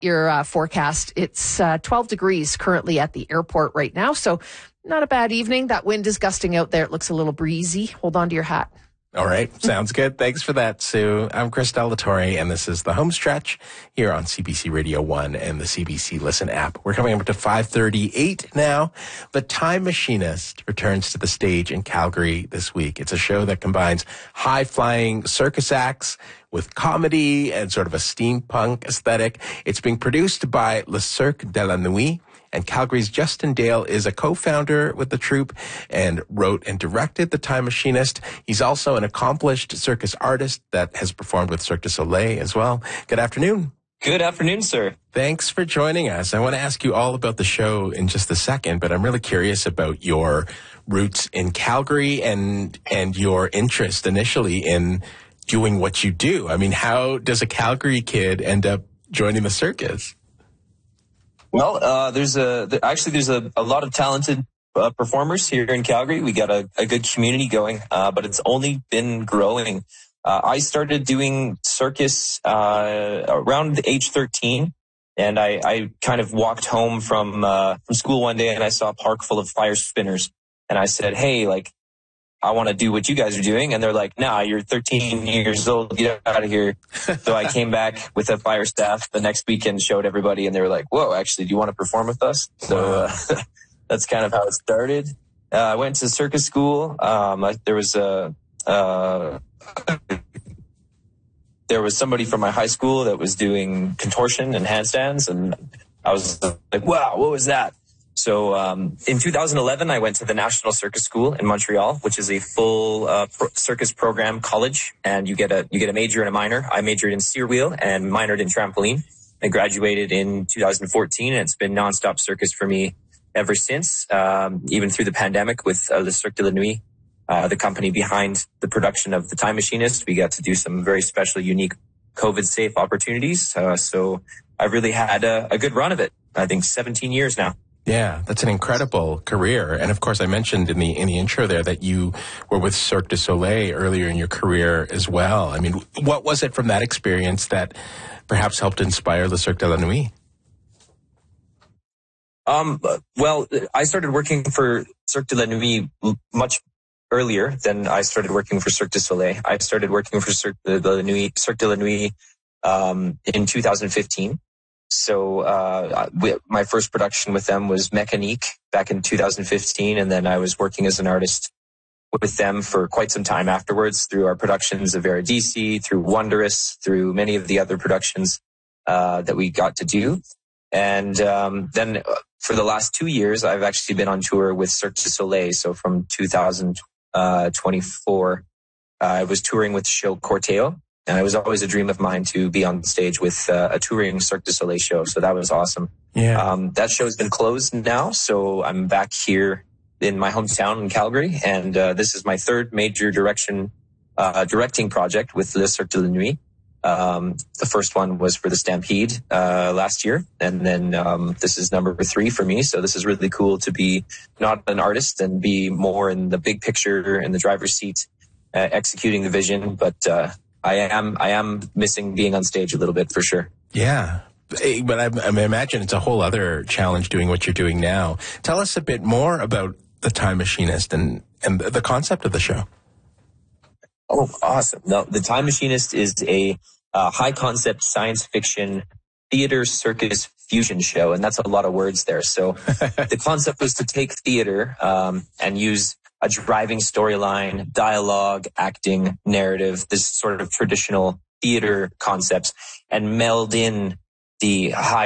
your forecast. It's 12 degrees currently at the airport right now, so not a bad evening. That wind is gusting out there. It looks a little breezy. Hold on to your hat. All right. Sounds good. Thanks for that, Sue. I'm Chris Delatorre, and this is The Home Stretch here on CBC Radio 1 and the CBC Listen app. We're coming up to 5:38 now. The Time Machinist returns to the stage in Calgary this week. It's a show that combines high-flying circus acts with comedy and sort of a steampunk aesthetic. It's being produced by Le Cirque de la Nuit. And Calgary's Justin Dale is a co-founder with the troupe and wrote and directed The Time Machinist. He's also an accomplished circus artist that has performed with Cirque du Soleil as well. Good afternoon. Good afternoon, sir. Thanks for joining us. I want to ask you all about the show in just a second, but I'm really curious about your roots in Calgary and your interest initially in doing what you do. I mean, how does a Calgary kid end up joining the circus? Well, there's a lot of talented performers here in Calgary. We got a good community going, but it's only been growing. I started doing circus around age 13, and I kind of walked home from school one day and I saw a park full of fire spinners, and I said, "Hey, I want to do what you guys are doing." And they're like, "Nah, you're 13 years old. Get out of here." So I came back with a fire staff the next weekend, showed everybody, and they were like, "Whoa, actually, do you want to perform with us?" So that's kind of how it started. I went to circus school. There was somebody from my high school that was doing contortion and handstands, and I was like, "Wow, what was that?" So in 2011, I went to the National Circus School in Montreal, which is a full circus program college, and you get a major and a minor. I majored in steer wheel and minored in trampoline. I graduated in 2014, and it's been nonstop circus for me ever since, even through the pandemic with Le Cirque de la Nuit, the company behind the production of The Time Machinist. We got to do some very special, unique COVID-safe opportunities. So I've really had a good run of it. I think 17 years now. Yeah, that's an incredible career. And of course, I mentioned in the intro there that you were with Cirque du Soleil earlier in your career as well. I mean, what was it from that experience that perhaps helped inspire Le Cirque de la Nuit? Well, I started working for Cirque de la Nuit much earlier than I started working for Cirque du Soleil. I started working for Cirque de la Nuit in 2015. So my first production with them was Mécanique back in 2015, and then I was working as an artist with them for quite some time afterwards through our productions of Eurydice, through Wondrous, through many of the other productions that we got to do. And then for the last 2 years, I've actually been on tour with Cirque du Soleil. So from 2024, I was touring with the show Corteo. And it was always a dream of mine to be on stage with a touring Cirque du Soleil show. So that was awesome. Yeah. That show's been closed now. So I'm back here in my hometown in Calgary. And this is my third major directing project with Le Cirque de la Nuit. The first one was for the Stampede last year. And then this is number 3 for me. So this is really cool to be not an artist and be more in the big picture in the driver's seat, executing the vision. But I am missing being on stage a little bit for sure. Yeah. But I imagine it's a whole other challenge doing what you're doing now. Tell us a bit more about The Time Machinist and the concept of the show. Oh, awesome. No, The Time Machinist is a high concept science fiction theater circus fusion show. And that's a lot of words there. So the concept was to take theater and use a driving storyline, dialogue, acting, narrative, this sort of traditional theater concepts, and meld in the high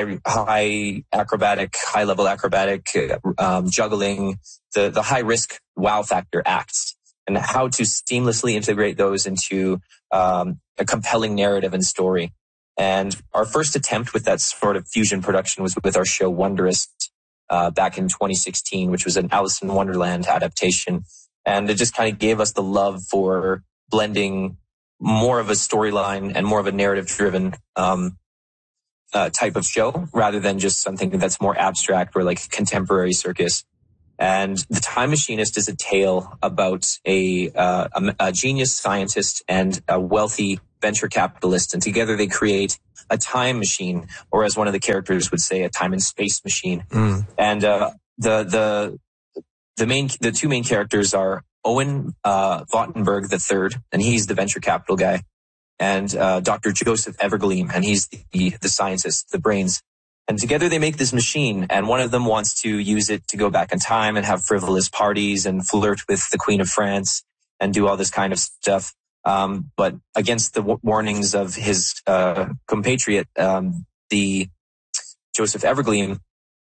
level acrobatic, juggling, the high risk wow factor acts, and how to seamlessly integrate those into a compelling narrative and story. And our first attempt with that sort of fusion production was with our show Wondrous, back in 2016, which was an Alice in Wonderland adaptation. And it just kind of gave us the love for blending more of a storyline and more of a narrative-driven type of show rather than just something that's more abstract or like contemporary circus. And The Time Machinist is a tale about a genius scientist and a wealthy venture capitalists, and together they create a time machine, or as one of the characters would say, a time and space machine. And the two main characters are Owen Vottenberg III, and he's the venture capital guy, and Dr. Joseph Evergleam, and he's the scientist, the brains. And together they make this machine, and one of them wants to use it to go back in time and have frivolous parties and flirt with the Queen of France and do all this kind of stuff. But against the warnings of his compatriot, the Joseph Evergleam,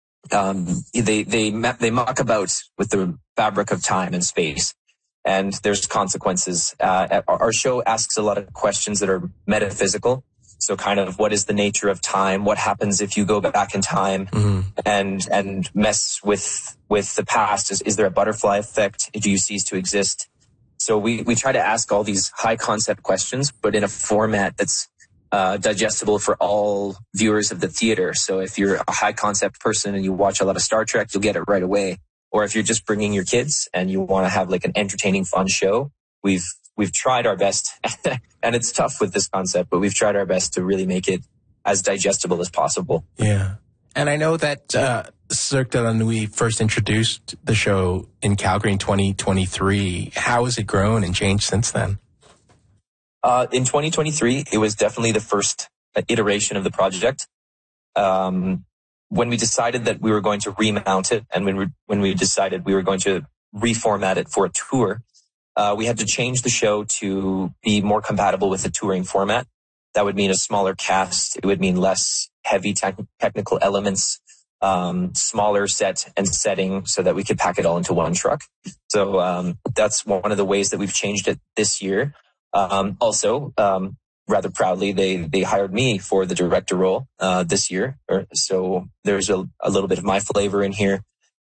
they muck about with the fabric of time and space, and there's consequences. Our show asks a lot of questions that are metaphysical. So kind of, what is the nature of time? What happens if you go back in time and mess with the past? Is there a butterfly effect? Do you cease to exist? So we try to ask all these high concept questions, but in a format that's digestible for all viewers of the theater. So if you're a high concept person and you watch a lot of Star Trek, you'll get it right away. Or if you're just bringing your kids and you want to have like an entertaining, fun show, we've tried our best, and it's tough with this concept, but we've tried our best to really make it as digestible as possible. Yeah. And I know that Cirque de la Nuit first introduced the show in Calgary in 2023. How has it grown and changed since then? In 2023, it was definitely the first iteration of the project. When we decided that we were going to remount it, and when we decided we were going to reformat it for a tour, we had to change the show to be more compatible with the touring format. That would mean a smaller cast. It would mean less heavy technical elements, smaller set and setting, so that we could pack it all into one truck. So that's one of the ways that we've changed it this year. Also, rather proudly, they hired me for the director role this year. So there's a little bit of my flavor in here.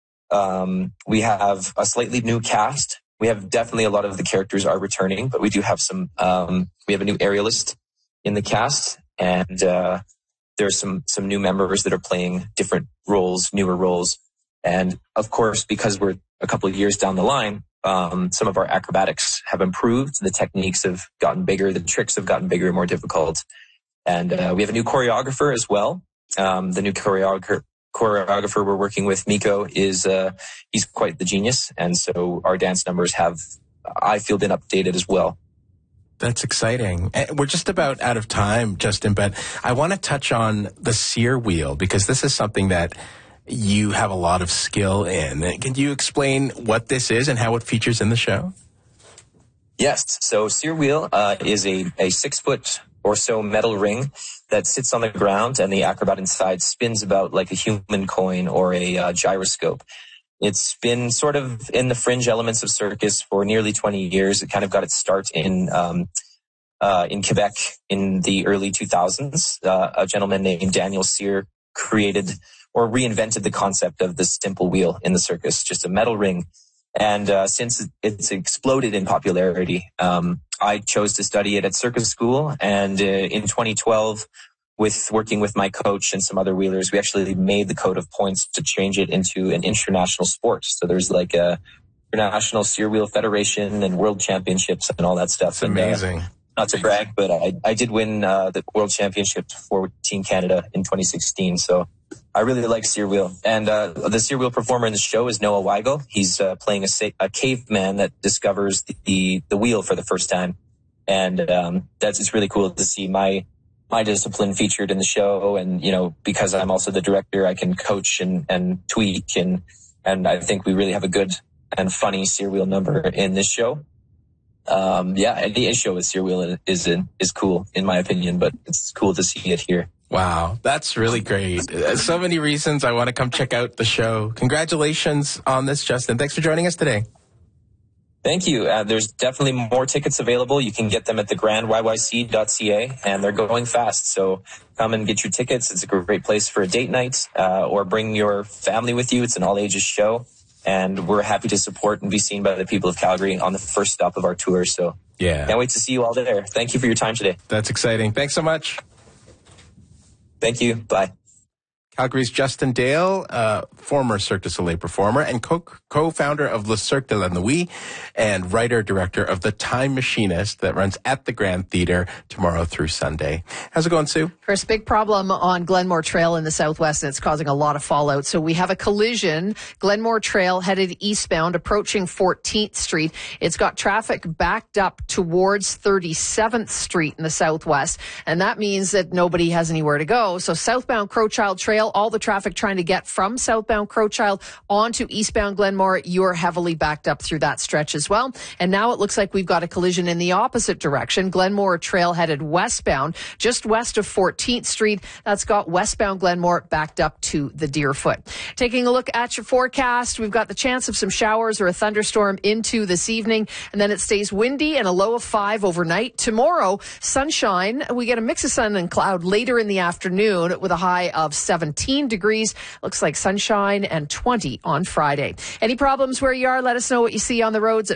We have a slightly new cast. We have definitely a lot of the characters are returning, but we do have some, we have a new aerialist in the cast, and there's some new members that are playing different roles, newer roles. And of course, because we're a couple of years down the line, some of our acrobatics have improved. The techniques have gotten bigger. The tricks have gotten bigger and more difficult. And we have a new choreographer as well. The new choreographer we're working with, Miko, is he's quite the genius, and so our dance numbers have, I feel, been updated as well. That's exciting. We're just about out of time, Justin, but I want to touch on the sear wheel, because this is something that you have a lot of skill in. Can you explain what this is and how it features in the show? Yes. So sear wheel is a 6 foot or so metal ring that sits on the ground, and the acrobat inside spins about like a human coin or a gyroscope. It's been sort of in the fringe elements of circus for nearly 20 years. It kind of got its start in Quebec in the early 2000s. A gentleman named Daniel Cyr created or reinvented the concept of the simple wheel in the circus, just a metal ring. And since it's exploded in popularity, I chose to study it at circus school. And in 2012, working with my coach and some other wheelers, we actually made the code of points to change it into an international sport. So there's like a International Sear Wheel Federation and World Championships and all that stuff. That's amazing. Not to brag, but I did win the World Championship for Team Canada in 2016. So I really like Sear Wheel. And the Sear Wheel performer in the show is Noah Weigel. He's playing a caveman that discovers the wheel for the first time. And it's really cool to see my discipline featured in the show. And, you know, because I'm also the director, I can coach and tweak. And I think we really have a good and funny Sear Wheel number in this show. The show with Sear Wheel is cool, in my opinion, but it's cool to see it here. Wow, that's really great. So many reasons I want to come check out the show. Congratulations on this, Justin. Thanks for joining us today. Thank you. There's definitely more tickets available. You can get them at thegrandyyc.ca, and they're going fast. So come and get your tickets. It's a great place for a date night, or bring your family with you. It's an all-ages show, and we're happy to support and be seen by the people of Calgary on the first stop of our tour. So yeah, can't wait to see you all there. Thank you for your time today. That's exciting. Thanks so much. Thank you. Bye. Calgary's Justin Dale, former Cirque du Soleil performer and co-founder of Le Cirque de la Nuit and writer-director of The Time Machinist that runs at the Grand Theatre tomorrow through Sunday. How's it going, Sue? First, big problem on Glenmore Trail in the southwest, and it's causing a lot of fallout. So we have a collision. Glenmore Trail headed eastbound, approaching 14th Street. It's got traffic backed up towards 37th Street in the southwest, and that means that nobody has anywhere to go. So southbound Crowchild Trail, all the traffic trying to get from southbound Crowchild onto eastbound Glenmore, you're heavily backed up through that stretch as well. And now it looks like we've got a collision in the opposite direction. Glenmore Trail headed westbound, just west of 14th Street. That's got westbound Glenmore backed up to the Deerfoot. Taking a look at your forecast, we've got the chance of some showers or a thunderstorm into this evening, and then it stays windy and a low of 5 overnight. Tomorrow, sunshine. We get a mix of sun and cloud later in the afternoon with a high of 17 degrees. Looks like sunshine and 20 on Friday. Any problems where you are? Let us know what you see on the roads at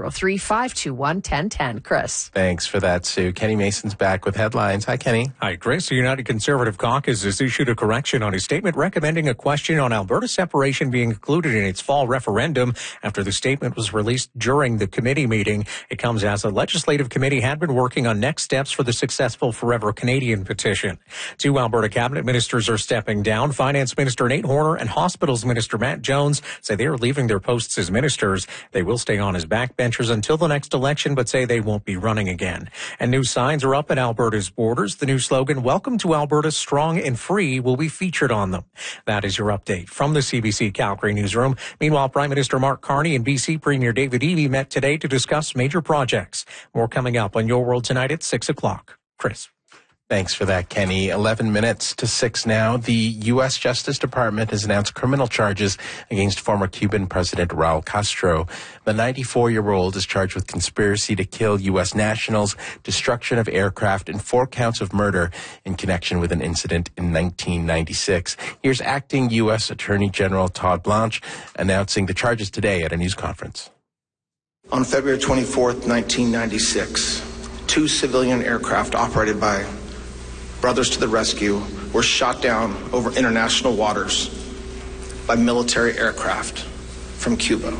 403-521-1010. Chris. Thanks for that, Sue. Kenny Mason's back with headlines. Hi, Kenny. Hi, Chris. The United Conservative Caucus has issued a correction on a statement recommending a question on Alberta separation being included in its fall referendum after the statement was released during the committee meeting. It comes as the Legislative Committee had been working on next steps for the successful Forever Canadian petition. 2 Alberta cabinet ministers are stepping down. Finance Minister Nate Horner and Hospitals Minister Matt Jones say they are leaving their posts as ministers. They will stay on as backbenchers until the next election, but say they won't be running again. And new signs are up at Alberta's borders. The new slogan, "Welcome to Alberta, Strong and Free," will be featured on them. That is your update from the CBC Calgary newsroom. Meanwhile, Prime Minister Mark Carney and BC Premier David Eby met today to discuss major projects. More coming up on Your World Tonight at 6 o'clock. Chris. Thanks for that, Kenny. 11 minutes to 6 now. The U.S. Justice Department has announced criminal charges against former Cuban President Raul Castro. The 94-year-old is charged with conspiracy to kill U.S. nationals, destruction of aircraft, and 4 counts of murder in connection with an incident in 1996. Here's acting U.S. Attorney General Todd Blanche announcing the charges today at a news conference. On February 24th, 1996, 2 civilian aircraft operated by Brothers to the Rescue were shot down over international waters by military aircraft from Cuba.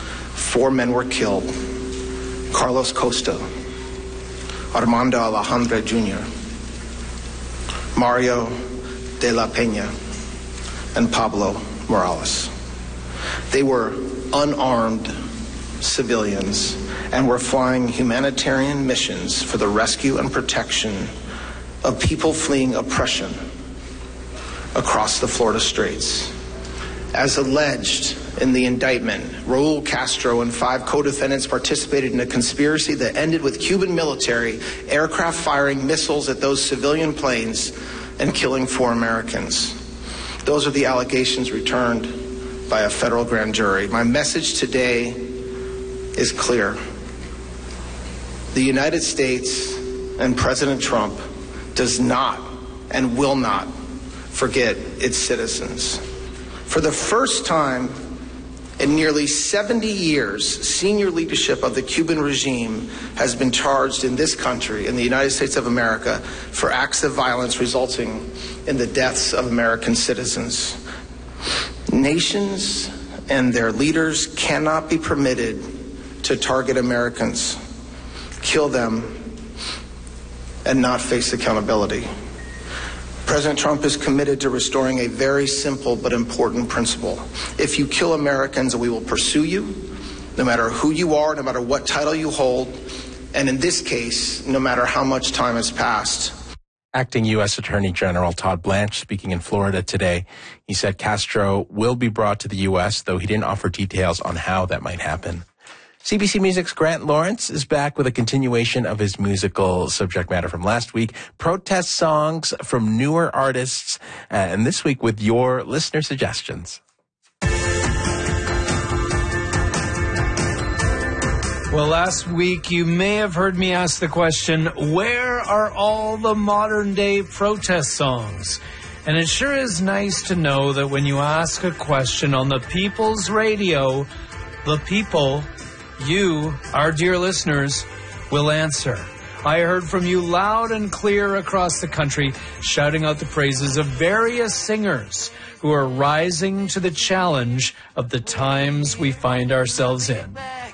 4 men were killed: Carlos Costa, Armando Alejandro Jr., Mario de la Peña, and Pablo Morales. They were unarmed civilians and were flying humanitarian missions for the rescue and protection of people fleeing oppression across the Florida Straits. As alleged in the indictment, Raul Castro and 5 co-defendants participated in a conspiracy that ended with Cuban military aircraft firing missiles at those civilian planes and killing 4 Americans. Those are the allegations returned by a federal grand jury. My message today is clear. The United States and President Trump does not and will not forget its citizens. For the first time in nearly 70 years, senior leadership of the Cuban regime has been charged in this country, in the United States of America, for acts of violence resulting in the deaths of American citizens. Nations and their leaders cannot be permitted to target Americans, kill them, and not face accountability. President Trump is committed to restoring a very simple but important principle. If you kill Americans, we will pursue you, no matter who you are, no matter what title you hold, and in this case, no matter how much time has passed. Acting U.S. Attorney General Todd Blanche speaking in Florida today. He said Castro will be brought to the U.S., though he didn't offer details on how that might happen. CBC Music's Grant Lawrence is back with a continuation of his musical subject matter from last week, protest songs from newer artists, and this week with your listener suggestions. Well, last week you may have heard me ask the question, where are all the modern-day protest songs? And it sure is nice to know that when you ask a question on the People's Radio, the people, you, our dear listeners, will answer. I heard from you loud and clear across the country, shouting out the praises of various singers who are rising to the challenge of the times we find ourselves in.